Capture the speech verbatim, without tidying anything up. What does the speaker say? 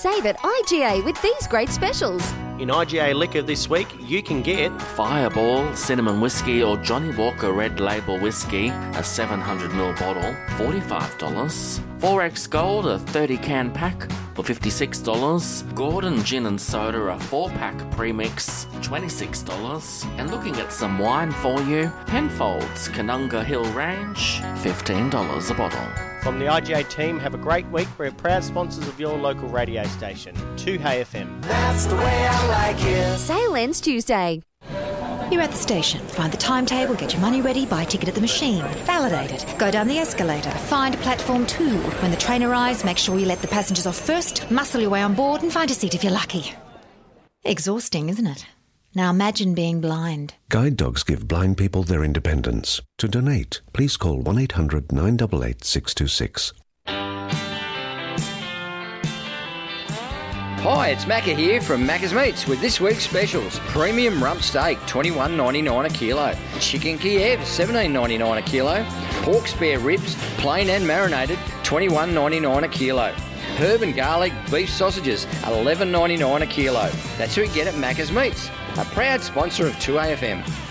Save at I G A with these great specials. In I G A Liquor this week, you can get Fireball, Cinnamon Whiskey or Johnny Walker Red Label Whiskey, a seven hundred milliliter bottle, forty-five dollars. four X Gold, a thirty can pack for fifty-six dollars. Gordon Gin and Soda, a four pack premix, twenty-six dollars. And looking at some wine for you, Penfolds Canunga Hill Range, fifteen dollars a bottle. From the I G A team, have a great week. We're proud sponsors of your local radio station, two Hey F M. That's the way I like it. Sale ends Tuesday. You're at the station. Find the timetable, get your money ready, buy a ticket at the machine, validate it, go down the escalator, find platform two. When the train arrives, make sure you let the passengers off first, muscle your way on board and find a seat if you're lucky. Exhausting, isn't it? Now imagine being blind. Guide dogs give blind people their independence. To donate, please call one eight hundred nine eight eight six two six. Hi, it's Macca here from Macca's Meats with this week's specials. Premium rump steak, twenty-one ninety-nine a kilo. Chicken Kiev, seventeen ninety-nine a kilo. Pork spare ribs, plain and marinated, twenty-one ninety-nine a kilo. Herb and garlic beef sausages, eleven ninety-nine a kilo. That's what you get at Macca's Meats, a proud sponsor of two A F M.